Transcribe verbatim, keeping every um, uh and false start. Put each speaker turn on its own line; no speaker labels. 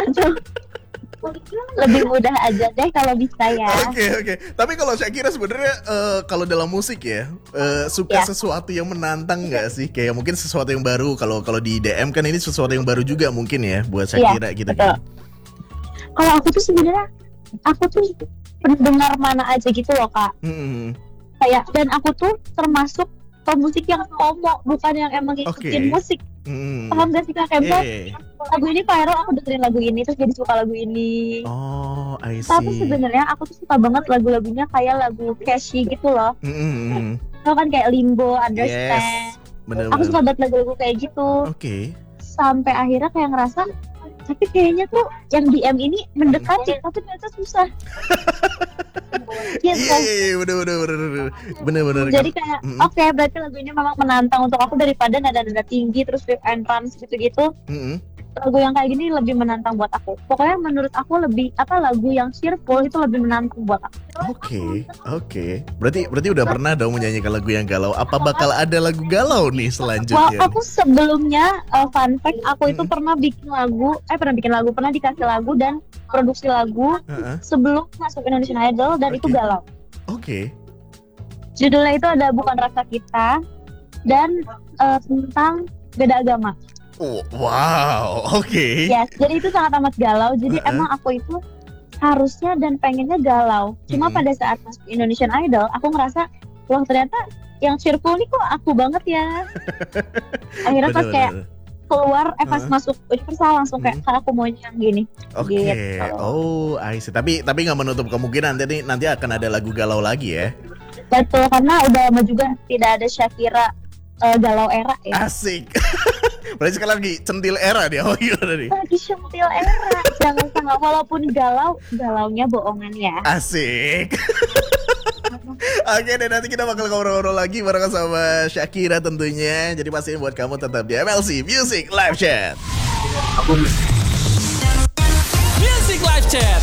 Lebih mudah aja deh kalau bisa ya.
Oke okay, oke. Okay. Tapi kalau Shakira sebenarnya uh, kalau dalam musik ya uh, suka ya. Sesuatu yang menantang nggak sih? Kayak mungkin sesuatu yang baru. Kalau kalau di D M kan ini sesuatu yang baru juga mungkin ya buat Shakira ya, gitu kan.
Kalau aku tuh sebenarnya aku tuh pendengar mana aja gitu loh kak.
Hmm.
Kayak dan aku tuh termasuk pemusik yang FOMO, bukan yang emang ngikutin okay. musik. Hmm. Paham gak sih kak? Kayak yeah. lagu ini viral, aku dengerin lagu ini terus jadi suka lagu ini.
Oh, I see.
Tapi sebenarnya aku tuh suka banget lagu-lagunya kayak lagu catchy gitu loh.
Mm-hmm.
Itu kan kayak Limbo, Understand.
Yes. Bener,
aku
bener.
suka banget lagu-lagu kayak gitu.
Oke. Okay.
Sampai akhirnya kayak ngerasa, tapi kayaknya tuh yang D M ini mendekati, tapi ternyata susah.
Iya, iya, iya, bener, bener, bener, bener, bener.
Jadi kayak, mm-hmm. oke, okay, berarti lagu ini memang menantang untuk aku daripada nada-nada tinggi terus rip and runs gitu-gitu.
Mm-hmm.
Lagu yang kayak gini lebih menantang buat aku. Pokoknya menurut aku lebih apa lagu yang cheerful itu lebih menantang buat aku.
Oke, okay, oke. Okay. Berarti berarti udah pernah dong menyanyikan lagu yang galau. Apa bakal ada lagu galau nih selanjutnya?
Wah, aku sebelumnya uh, fun fact aku itu hmm. pernah bikin lagu, eh pernah bikin lagu, pernah dikasih lagu dan produksi lagu uh-huh. sebelum masuk Indonesian Idol dan okay. itu galau.
Oke. Okay.
Judulnya itu ada Bukan Rasa Kita dan uh, tentang beda agama.
Oh, wow, oke. Okay.
Yes, jadi itu sangat amat galau. Jadi uh-uh. emang aku itu harusnya dan pengennya galau. Cuma mm-hmm. pada saat masuk Indonesian Idol, aku ngerasa, wah ternyata yang cheerful nih kok aku banget ya. Akhirnya pas kayak keluar, eh pas uh-huh. masuk Universal langsung kayak, mm-hmm. aku maunya yang gini.
Oke. Okay. Gitu. Oh, I see. Tapi tapi nggak menutup kemungkinan nanti nanti akan ada lagu galau lagi ya.
Betul, karena udah lama juga tidak ada Shakira uh, galau era ya.
Asik. Berarti sekarang lagi centil era dia. Oh iya nih.
Lagi centil era. Jangan sangat walaupun galau, galaunya bohongan ya.
Asik. Oke deh, nanti kita bakal ngobrol-ngobrol lagi bareng sama Shakira tentunya. Jadi pastiin buat kamu tetap di M L C Music Live Chat.
Music Live Chat.